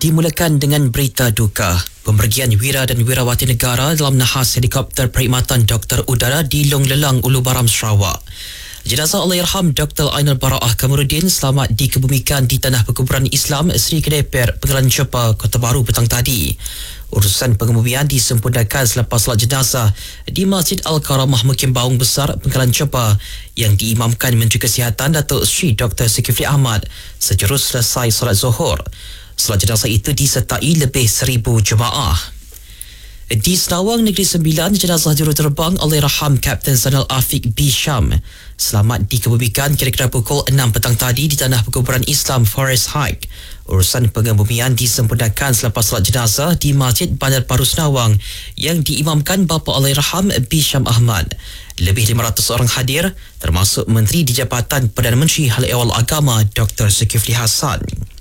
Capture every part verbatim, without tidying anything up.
Dimulakan dengan berita duka. Pemergian wira dan wirawati negara dalam nahas helikopter perkhidmatan Doktor Udara di Long Lelang, Ulu Baram, Sarawak. Jenazah Allahyarham Doktor Ainul Bara'ah Kamarudin selamat dikebumikan di Tanah Perkuburan Islam Sri Kedeper, Penggalan Cepa, Kota Baru petang tadi. Urusan pengebumian disempurnakan selepas solat jenazah di Masjid Al-Karamah Mukim Baung Besar, Penggalan Cepa yang diimamkan Menteri Kesihatan Datuk Sri Doktor Zulkifli Ahmad sejurus selesai solat Zuhur. Solat jenazah itu disertai lebih seribu jemaah. Di Senawang Negeri Sembilan, jenazah juruterbang Allahyarham Kapten Zainal Afiq B. Syam selamat dikebumikan kira-kira pukul enam petang tadi di Tanah Perkuburan Islam Forest Hike. Urusan pengebumian disempurnakan selepas solat jenazah di Masjid Bandar Baru Senawang yang diimamkan bapa Allahyarham B. Syam Ahmad. Lebih lima ratus orang hadir termasuk Menteri di Jabatan Perdana Menteri Hal Ehwal Agama Doktor Zulkifli Hasan.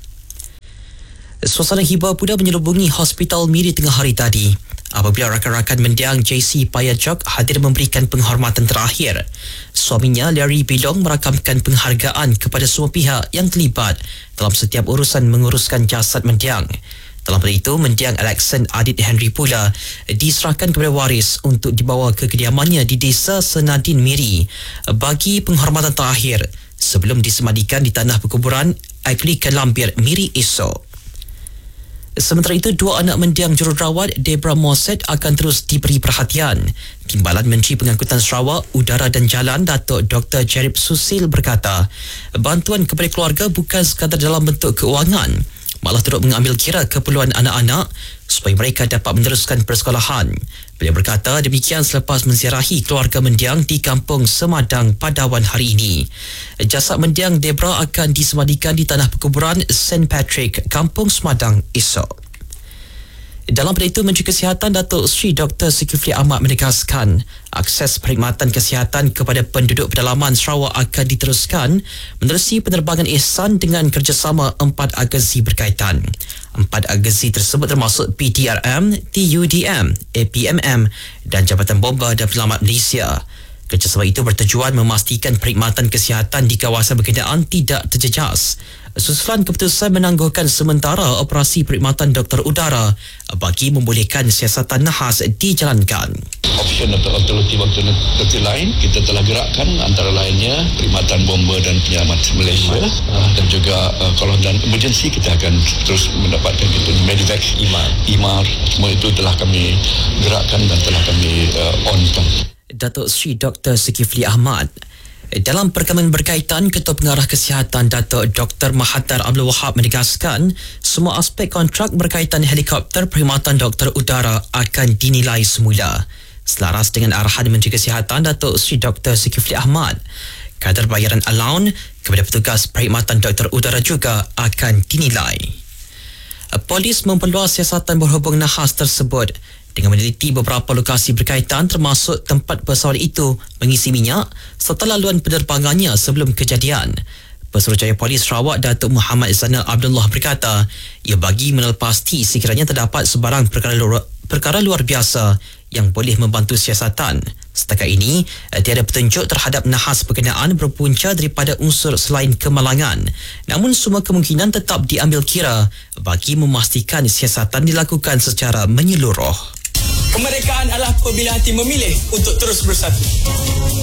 Suasana hibah pula menyelubungi Hospital Miri tengah hari tadi apabila rakan-rakan mendiang J C Payajok hadir memberikan penghormatan terakhir. Suaminya Larry Bilong merakamkan penghargaan kepada semua pihak yang terlibat dalam setiap urusan menguruskan jasad mendiang. Dalam hal itu, mendiang Alexander Adit Henry pula diserahkan kepada waris untuk dibawa ke kediamannya di Desa Senadin Miri bagi penghormatan terakhir sebelum disemadikan di Tanah Perkuburan Agli Kelambir Miri esok. Sementara itu, dua anak mendiang jururawat Debra Moset akan terus diberi perhatian. Timbalan Menteri Pengangkutan Sarawak, Udara dan Jalan Datuk Doktor Jarib Susil berkata, bantuan kepada keluarga bukan sekadar dalam bentuk keuangan, malah turut mengambil kira keperluan anak-anak supaya mereka dapat meneruskan persekolahan. Beliau berkata demikian selepas menziarahi keluarga mendiang di Kampung Semadang Padawan hari ini. Jasad mendiang Debra akan disemadikan di Tanah Perkuburan Saint Patrick, Kampung Semadang esok. Dalam pada itu, Menteri Kesihatan Datuk Sri Doktor Zulkifli Ahmad menegaskan akses perkhidmatan kesihatan kepada penduduk pedalaman Sarawak akan diteruskan menerusi penerbangan ihsan dengan kerjasama empat agensi berkaitan. Empat agensi tersebut termasuk P D R M, T U D M, A P M M dan Jabatan Bomba dan Penyelamat Malaysia. Kerjasama itu bertujuan memastikan perkhidmatan kesihatan di kawasan berkenaan tidak terjejas. Susulan keputusan menangguhkan sementara operasi perkhidmatan doktor udara bagi membolehkan siasatan nahas dijalankan. Option atau alternatif-alternatif lain kita telah gerakkan, antara lainnya perkhidmatan bomba dan penyelamat Malaysia, uh, dan juga uh, kalau dan emergency kita akan terus mendapatkan kita Medivac, I M A R, I M A R, semua itu telah kami gerakkan dan telah kami uh, onkan. Datuk Sri Doktor Zulkifli Ahmad. Dalam perkembangan berkaitan, Ketua Pengarah Kesihatan Datuk Doktor Mahathir Abdul Wahab menegaskan semua aspek kontrak berkaitan helikopter perkhidmatan doktor udara akan dinilai semula. Selaras dengan arahan Menteri Kesihatan Datuk Sri Doktor Zulkifli Ahmad, kadar bayaran allowance kepada petugas perkhidmatan doktor udara juga akan dinilai. Polis memperluas siasatan berhubung nahas tersebut dengan meneliti beberapa lokasi berkaitan termasuk tempat pesawat itu mengisi minyak serta laluan penerbangannya sebelum kejadian. Pesuruhjaya Polis Sarawak Datuk Muhammad Zainal Abdullah berkata ia bagi mengenal pasti sekiranya terdapat sebarang perkara luar, perkara luar biasa yang boleh membantu siasatan. Setakat ini, tiada petunjuk terhadap nahas berkenaan berpunca daripada unsur selain kemalangan. Namun semua kemungkinan tetap diambil kira bagi memastikan siasatan dilakukan secara menyeluruh. Kemerdekaan adalah apabila hati memilih untuk terus bersatu.